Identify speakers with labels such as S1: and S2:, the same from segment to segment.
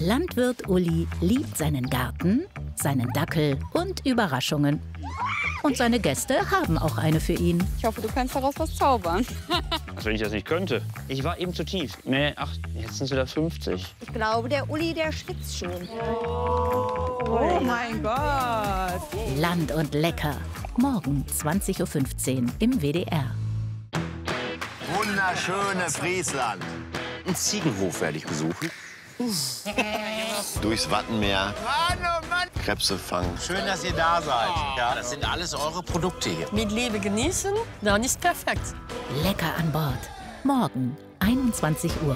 S1: Landwirt Uli liebt seinen Garten, seinen Dackel und Überraschungen. Und seine Gäste haben auch eine für ihn.
S2: Ich hoffe, du kannst daraus was zaubern.
S3: Was, wenn ich das nicht könnte? Ich war eben zu tief. Nee, ach, jetzt sind es wieder 50.
S4: Ich glaube, der Uli, der schwitzt schon.
S2: Oh mein Gott.
S1: Land und Lecker. Morgen 20:15 Uhr im WDR.
S5: Wunderschöne Friesland.
S6: Einen Ziegenhof werde ich besuchen.
S5: Durchs Wattenmeer.
S6: Mann, oh Mann!
S5: Krebse fangen.
S6: Schön, dass ihr da seid. Ja, das sind alles eure Produkte hier.
S7: Mit Liebe genießen, dann ist perfekt.
S1: Lecker an Bord. Morgen 21 Uhr.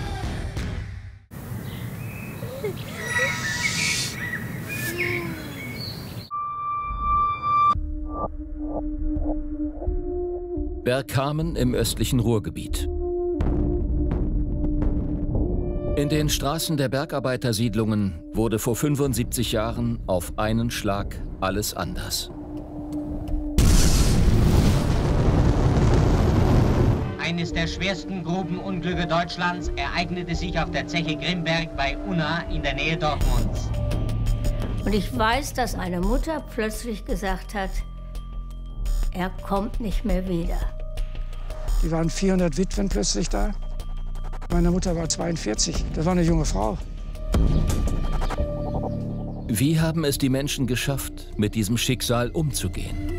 S8: Bergkamen im östlichen Ruhrgebiet. In den Straßen der Bergarbeitersiedlungen wurde vor 75 Jahren auf einen Schlag alles anders.
S9: Eines der schwersten Grubenunglücke Deutschlands ereignete sich auf der Zeche Grimberg bei Unna in der Nähe Dortmunds.
S4: Und ich weiß, dass eine Mutter plötzlich gesagt hat, er kommt nicht mehr wieder.
S10: Die waren 400 Witwen plötzlich da. Meine Mutter war 42. Das war eine junge Frau.
S8: Wie haben es die Menschen geschafft, mit diesem Schicksal umzugehen?